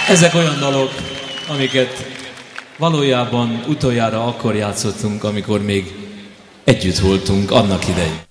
Ezek olyan dalok, amiket valójában utoljára akkor játszottunk, amikor még együtt voltunk annak idején.